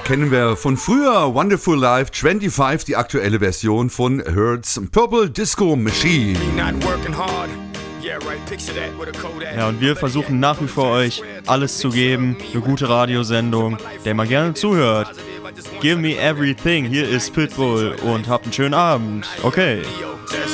kennen wir von früher. Wonderful Life 25, die aktuelle Version von Hurts Purple Disco Machine. Ja, und wir versuchen nach wie vor euch alles zu geben, eine gute Radiosendung, der mal gerne zuhört. Give me everything, hier ist Pitbull und habt einen schönen Abend. Okay.